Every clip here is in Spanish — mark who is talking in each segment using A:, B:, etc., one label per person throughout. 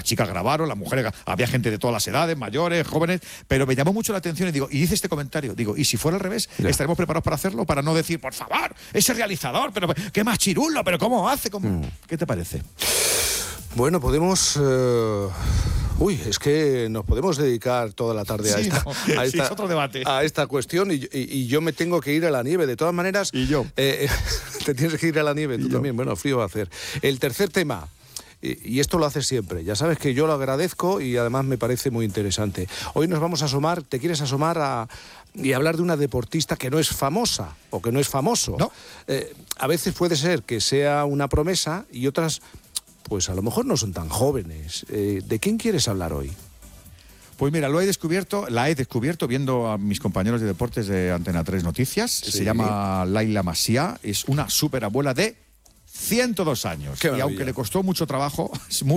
A: chicas grabaron, las mujeres, había gente de todas las edades, mayores, jóvenes, pero me llamó mucho la atención y digo, y hice este comentario, digo, ¿y si fuera al revés?
B: Ya.
A: ¿Estaremos preparados para hacerlo? Para no decir, por favor, ese realizador, pero qué más chirulo, pero ¿cómo hace? ¿Qué te parece?
B: Bueno, podemos... es que nos podemos dedicar toda la tarde
A: Sí, es otro debate.
B: a esta cuestión y yo me tengo que ir a la nieve. De todas maneras...
A: Y yo.
B: Te tienes que ir a la nieve, tú también. Bueno, frío va a hacer. El tercer tema, y esto lo haces siempre, ya sabes que yo lo agradezco y además me parece muy interesante. Hoy nos vamos a asomar, te quieres asomar y hablar de una deportista que no es famosa o que no es famoso.
A: No.
B: A veces puede ser que sea una promesa y otras... pues a lo mejor no son tan jóvenes. ¿De quién quieres hablar hoy?
A: Pues mira, la he descubierto viendo a mis compañeros de deportes de Antena 3 Noticias.
B: Sí.
A: Se llama Laila Masia, es una superabuela de 102 años.
B: Qué
A: y
B: maravilla.
A: aunque le costó mucho trabajo,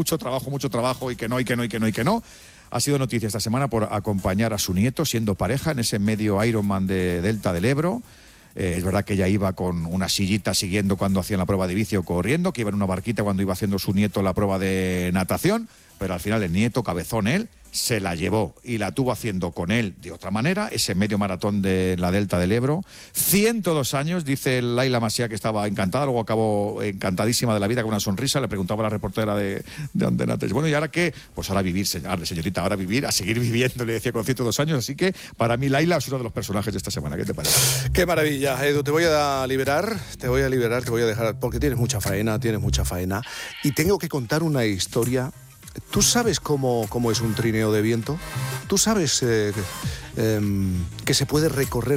A: y que no, ha sido noticia esta semana por acompañar a su nieto, siendo pareja en ese medio Ironman de Delta del Ebro. Es verdad que ella iba con una sillita siguiendo cuando hacían la prueba de bici o corriendo, que iba en una barquita cuando iba haciendo su nieto la prueba de natación, pero al final el nieto, cabezón él, se la llevó y la tuvo haciendo con él de otra manera, ese medio maratón de la Delta del Ebro. 102 años, dice Laila Masia que estaba encantada, luego acabó encantadísima de la vida con una sonrisa, le preguntaba a la reportera de Antena 3, bueno, ¿y ahora qué? Pues ahora vivir, señorita, ahora vivir, a seguir viviendo, le decía con 102 años, así que para mí Laila es uno de los personajes de esta semana, ¿qué te parece?
B: Qué maravilla, Edu, te voy a liberar, te voy a dejar, porque tienes mucha faena, y tengo que contar una historia. ¿Tú sabes cómo es un trineo de viento? ¿Tú sabes que se pueden recorrer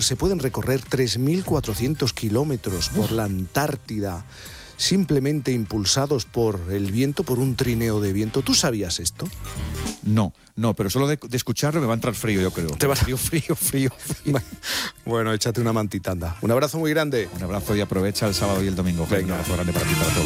B: 3.400 kilómetros por la Antártida simplemente impulsados por el viento, por un trineo de viento? ¿Tú sabías esto?
A: No, pero solo de escucharlo me va a entrar frío, yo creo.
B: Te va
A: Frío.
B: Bueno, échate una mantita, anda. Un abrazo muy grande.
A: Un abrazo y aprovecha el sábado y el domingo.
B: Venga.
A: Un abrazo grande para ti, para todos.